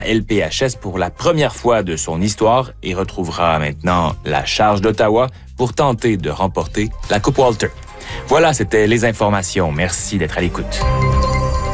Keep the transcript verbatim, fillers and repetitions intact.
L P H S pour la première fois de son histoire et retrouvera maintenant la charge d'Ottawa pour tenter de remporter la Coupe Walter. Voilà, c'était les informations. Merci d'être à l'écoute.